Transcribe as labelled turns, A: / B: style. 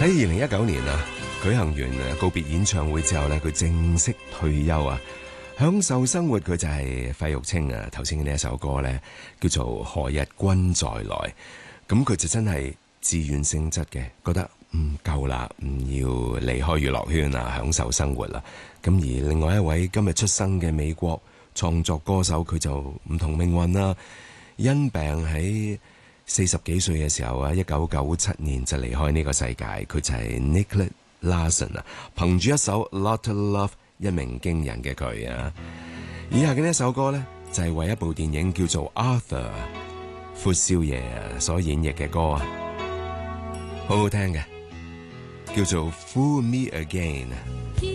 A: 喺2019年啊，舉行完告別演唱會之後咧，佢正式退休啊，享受生活。佢就係費玉清啊。頭先嘅呢一首歌咧，叫做《何日君再來》。咁佢就真係自願性質嘅，覺得唔夠啦，唔要離開娛樂圈啊，享受生活啦。咁而另外一位今日出生嘅美國創作歌手，佢就唔同命運啦，因病喺40幾歲嘅時候啊，1997年就離開呢個世界。佢就係 Nick Larson 啊，憑住一首 Lotta Love 一鳴驚人嘅佢啊。以下嘅呢一首歌呢，就係為一部電影叫做 Arthur 闊少爺所演繹嘅歌啊，好好聽嘅，叫做 Fool Me Again。